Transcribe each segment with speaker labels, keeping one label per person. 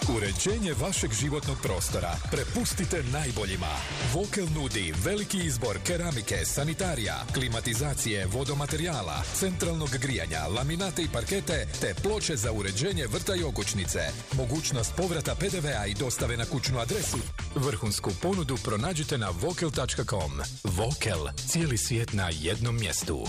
Speaker 1: Uređenje vašeg životnog prostora prepustite najboljima. Vokel nudi veliki izbor keramike, sanitarija, klimatizacije, vodomaterijala, centralnog grijanja, laminate i parkete, te ploče za uređenje vrta i okućnice. Mogućnost povrata PDV-a i dostave na kućnu adresu. Vrhunsku ponudu pronađite na vokel.com. Vokel, cijeli svijet na jednom mjestu.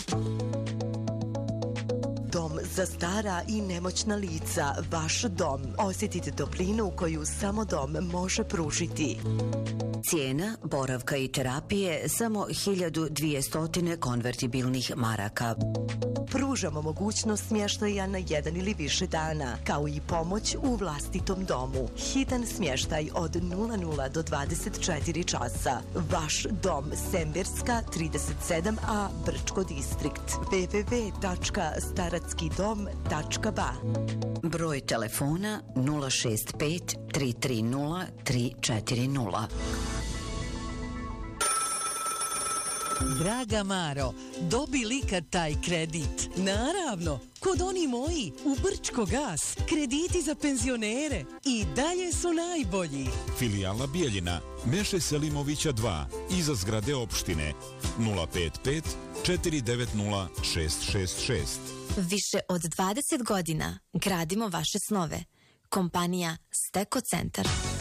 Speaker 2: Dom za stara i nemoćna lica, vaš dom. Osjetite toplinu koju samo dom može pružiti.
Speaker 3: Cijena boravka i terapije samo 1200 konvertibilnih maraka.
Speaker 2: Pružamo mogućnost smještaja na 1 ili više dana, kao i pomoć u vlastitom domu. Hitan smještaj od 00 do 24 časa. Vaš dom, Semberska 37A, Brčko distrikt. www.staratskidom.ba.
Speaker 3: Broj telefona 065 330 340.
Speaker 4: Draga Maro, dobi li kad taj kredit? Naravno, kod oni moji, u Brčko gas. Krediti za penzionere i dalje su najbolji.
Speaker 5: Filijala Bijeljina, Meše Selimovića 2, iza zgrade opštine, 055 490 666.
Speaker 6: Više od 20 godina gradimo vaše snove. Kompanija Steko Centar.